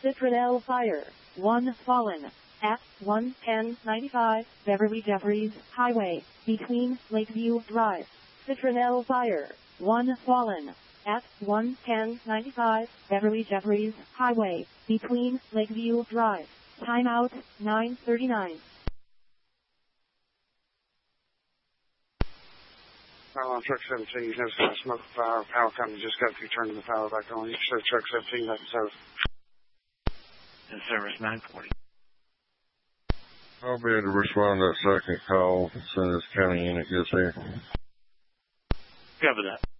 Citronelle Fire. 1 fallen. At 11095 Beverly Jeffries Highway, between Lakeview Drive. Citronelle Fire. 1 fallen. At 11095 Beverly Jeffries Highway, between Lakeview Drive. Timeout 9:39. On truck 17, you notice that smoke fire. Power company just got through turning the power back on. You can show truck 17 up in service. In service 940. I'll be able to respond to that second call as soon as the county unit gets here. Cover that.